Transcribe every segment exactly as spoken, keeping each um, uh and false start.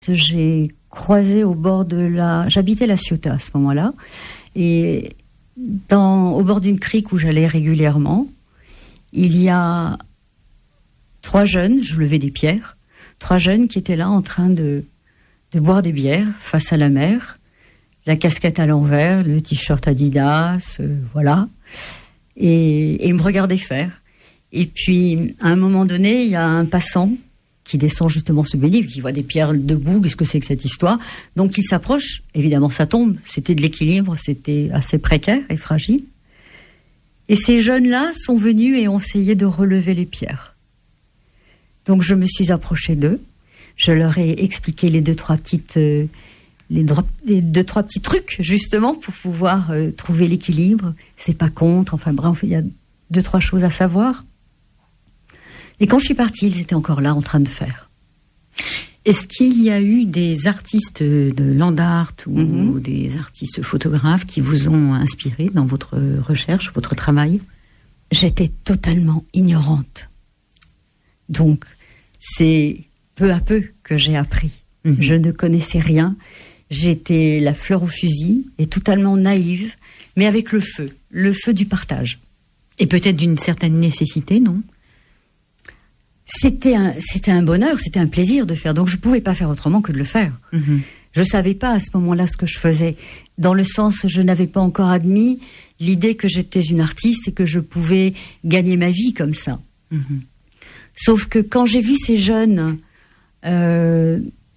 J'ai croisé au bord de la... J'habitais La Ciotat à ce moment-là. Et dans, au bord d'une crique où j'allais régulièrement, il y a trois jeunes, je levais des pierres, trois jeunes qui étaient là en train de, de boire des bières face à la mer, la casquette à l'envers, le t-shirt Adidas, euh, voilà. Et, et ils me regardaient faire. Et puis, à un moment donné, il y a un passant qui descend justement se baigner, qui voit des pierres debout, qu'est-ce que c'est que cette histoire? Donc il s'approche, évidemment ça tombe, c'était de l'équilibre, c'était assez précaire et fragile. Et ces jeunes-là sont venus et ont essayé de relever les pierres. Donc je me suis approchée d'eux, je leur ai expliqué les deux, trois petites, euh, les, dro- les deux, trois petits trucs, justement, pour pouvoir euh, trouver l'équilibre. C'est pas contre, enfin bref, il y a deux, trois choses à savoir. Et quand je suis partie, ils étaient encore là en train de faire. Est-ce qu'il y a eu des artistes de land art ou mm-hmm. des artistes photographes qui vous ont inspiré dans votre recherche, votre travail? J'étais totalement ignorante. Donc, c'est peu à peu que j'ai appris. Mm-hmm. Je ne connaissais rien. J'étais la fleur au fusil et totalement naïve, mais avec le feu, le feu du partage. Et peut-être d'une certaine nécessité, non ? C'était un, c'était un bonheur, c'était un plaisir de faire. Donc je ne pouvais pas faire autrement que de le faire. Mmh. Je ne savais pas à ce moment-là ce que je faisais. Dans le sens, je n'avais pas encore admis l'idée que j'étais une artiste et que je pouvais gagner ma vie comme ça. Mmh. Sauf que quand j'ai vu ces jeunes euh,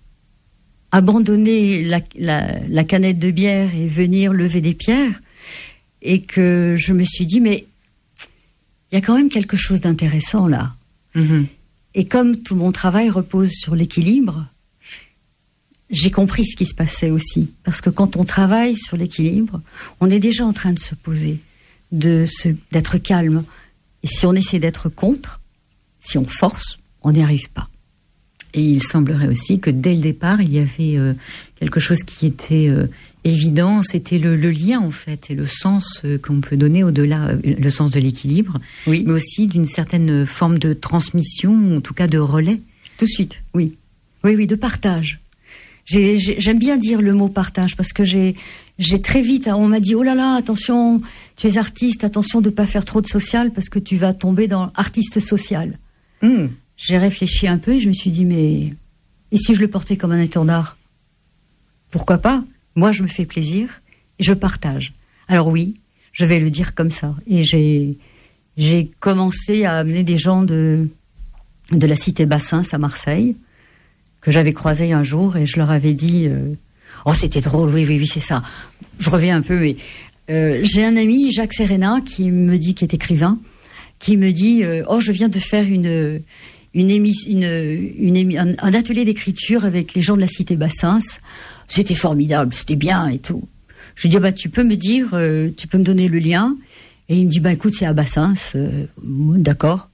abandonner la, la, la canette de bière et venir lever des pierres, et que je me suis dit, mais il y a quand même quelque chose d'intéressant là. Mmh. Et comme tout mon travail repose sur l'équilibre, j'ai compris ce qui se passait aussi. Parce que quand on travaille sur l'équilibre, on est déjà en train de se poser, de se, d'être calme. Et si on essaie d'être contre, si on force, on n'y arrive pas. Et il semblerait aussi que dès le départ, il y avait euh, quelque chose qui était euh, évident, c'était le, le lien en fait, et le sens euh, qu'on peut donner au-delà, euh, le sens de l'équilibre, oui. mais aussi d'une certaine forme de transmission, ou en tout cas de relais. Tout de suite, oui. Oui, oui, de partage. J'ai, j'ai, j'aime bien dire le mot partage, parce que j'ai, j'ai très vite, on m'a dit, oh là là, attention, tu es artiste, attention de ne pas faire trop de social, parce que tu vas tomber dans artiste social. Mmh. J'ai réfléchi un peu et je me suis dit, mais et si je le portais comme un étendard? Pourquoi pas? Moi, je me fais plaisir et je partage. Alors oui, je vais le dire comme ça. Et j'ai, j'ai commencé à amener des gens de, de la cité Bassins à Marseille, que j'avais croisés un jour, et je leur avais dit, euh, oh c'était drôle, oui, oui, oui, c'est ça. Je reviens un peu, mais euh, j'ai un ami, Jacques Serena, qui me dit, qui est écrivain, qui me dit, euh, oh je viens de faire une... Une émis, une, une émis, un, un atelier d'écriture avec les gens de la cité Bassins. C'était formidable, c'était bien et tout. Je lui dis, bah, tu peux me dire, euh, tu peux me donner le lien? Et il me dit, bah, écoute, c'est à Bassins. Euh, d'accord.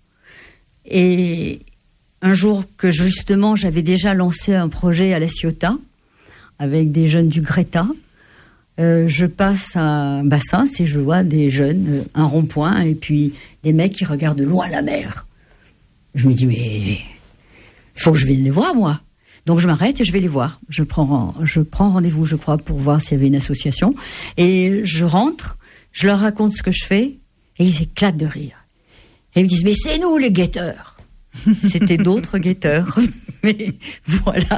Et un jour que justement, j'avais déjà lancé un projet à La Ciotat, avec des jeunes du Greta, euh, je passe à Bassins et je vois des jeunes, euh, un rond-point, et puis des mecs qui regardent loin la mer. Je me dis, mais il faut que je vienne les voir, moi. Donc je m'arrête et je vais les voir. Je prends, je prends rendez-vous, je crois, pour voir s'il y avait une association. Et je rentre, je leur raconte ce que je fais, et ils éclatent de rire. Et ils me disent, mais c'est nous les guetteurs. C'était d'autres guetteurs. Mais voilà.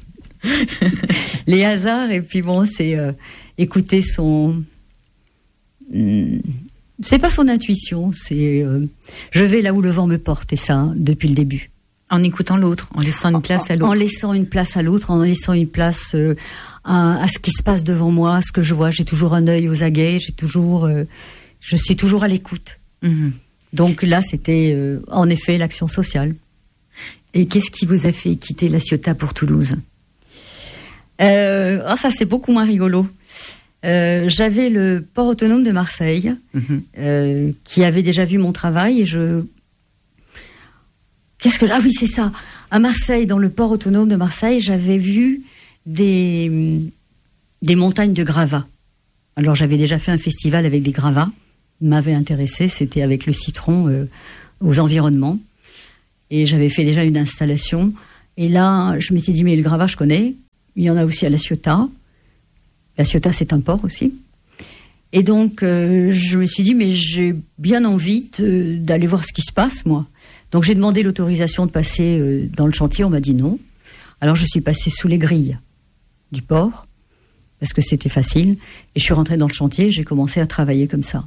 Les hasards, et puis bon, c'est euh, écouter son... Hmm, c'est pas son intuition, c'est euh, je vais là où le vent me porte, et ça, hein, depuis le début. En écoutant l'autre, en laissant une place à l'autre. En laissant une place à l'autre, en laissant une place euh, à, à ce qui se passe devant moi, à ce que je vois. J'ai toujours un œil aux aguets, j'ai toujours, euh, je suis toujours à l'écoute. Mmh. Donc là, c'était euh, en effet l'action sociale. Et qu'est-ce qui vous a fait quitter La Ciotat pour Toulouse? euh, oh, ça, c'est beaucoup moins rigolo. Euh, j'avais le port autonome de Marseille, mmh. euh, qui avait déjà vu mon travail, et je... Qu'est-ce que... Ah oui, c'est ça. À Marseille, dans le port autonome de Marseille, j'avais vu des, des montagnes de gravats. Alors, j'avais déjà fait un festival avec des gravats. Il m'avait intéressé, c'était avec le citron euh, aux environnements. Et j'avais fait déjà une installation. Et là, je m'étais dit, mais le Gravat, je connais. Il y en a aussi à La Ciotat. La Ciotat, c'est un port aussi. Et donc, euh, je me suis dit, mais j'ai bien envie de, d'aller voir ce qui se passe, moi. Donc, j'ai demandé l'autorisation de passer euh, dans le chantier. On m'a dit non. Alors, je suis passée sous les grilles du port, parce que c'était facile. Et je suis rentrée dans le chantier et j'ai commencé à travailler comme ça.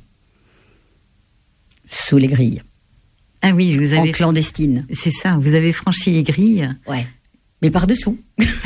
Sous les grilles. Ah oui, vous avez... En clandestine. C'est ça, vous avez franchi les grilles. Ouais. Mais par-dessous.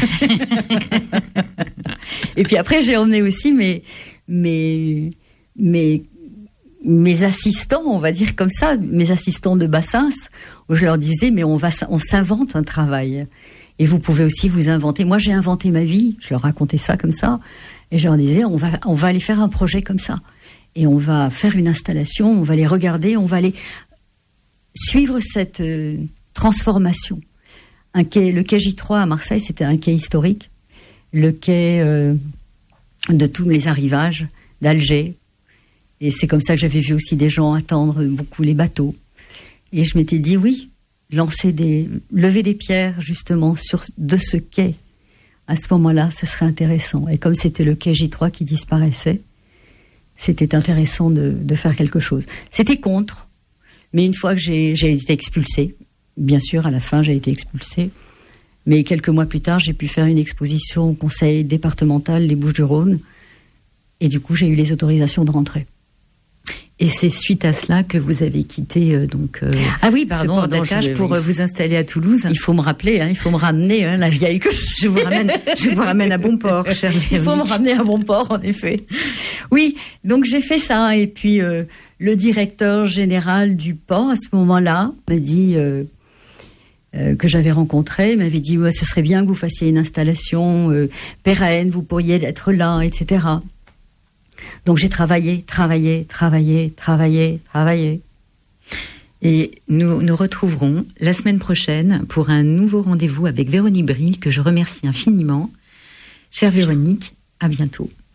Et puis après, j'ai emmené aussi mes, mes, mes, mes assistants, on va dire comme ça, mes assistants de Bassins, où je leur disais, mais on va, on s'invente un travail. Et vous pouvez aussi vous inventer. Moi, j'ai inventé ma vie. Je leur racontais ça comme ça. Et je leur disais, on va, on va aller faire un projet comme ça. Et on va faire une installation, on va les regarder, on va aller suivre cette euh, transformation. Un quai, le quai J trois à Marseille, c'était un quai historique. Le quai euh, de tous les arrivages d'Alger. Et c'est comme ça que j'avais vu aussi des gens attendre beaucoup les bateaux. Et je m'étais dit, oui, lancer des, lever des pierres justement sur, de ce quai. À ce moment-là, ce serait intéressant. Et comme c'était le quai J trois qui disparaissait, c'était intéressant de, de faire quelque chose. C'était contre, mais une fois que j'ai, j'ai été expulsée, bien sûr, à la fin, j'ai été expulsée, mais quelques mois plus tard, j'ai pu faire une exposition au conseil départemental des Bouches-du-Rhône, et du coup, j'ai eu les autorisations de rentrer. Et c'est suite à cela que vous avez quitté euh, donc euh, ah oui, pardon, ce port d'attache pour euh, vous installer à Toulouse. Il faut me rappeler, hein, il faut me ramener, hein, la vieille que je vous ramène. Je vous ramène à bon port, chère Véronique. Il faut me ramener à bon port, en effet. Oui, donc j'ai fait ça, et puis euh, le directeur général du port à ce moment-là m'a dit euh, euh, que j'avais rencontré, m'avait dit ouais, ce serait bien que vous fassiez une installation euh, pérenne, vous pourriez être là, et cetera. Donc j'ai travaillé, travaillé, travaillé, travaillé, travaillé. Et nous nous retrouverons la semaine prochaine pour un nouveau rendez-vous avec Véronique Bril, que je remercie infiniment. Chère Véronique, à bientôt.